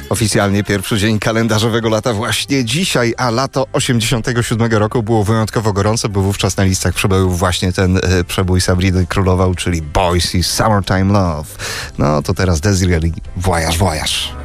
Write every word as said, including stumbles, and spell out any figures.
Oficjalnie pierwszy dzień kalendarzowego lata właśnie dzisiaj, a lato osiemdziesiątego siódmego roku było wyjątkowo gorące, bo wówczas na listach przebył właśnie ten e, przebój Sabriny Królował, czyli Boys i Summertime Love. No to teraz Desiree, Voyage, Voyage.